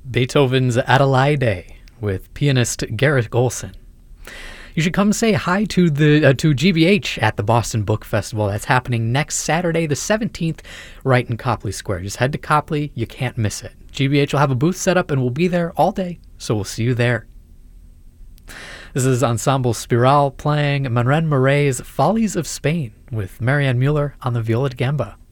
Beethoven's Adelaide with pianist Garrett Olson. You should come say hi to to GBH at the Boston Book Festival. That's happening next Saturday, the 17th, right in Copley Square. Just head to Copley. You can't miss it. GBH will have a booth set up, and we'll be there all day, so we'll see you there. This is Ensemble Spiral playing Manuel Murray's Follies of Spain with Marianne Mueller on the viola da gamba.